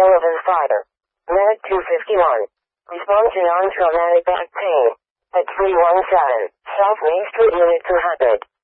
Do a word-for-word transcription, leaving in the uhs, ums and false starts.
Delavan Fighter. Med two fifty-one. Response to non-traumatic back pain. At three one seven, South Main Street, Unit two hundred.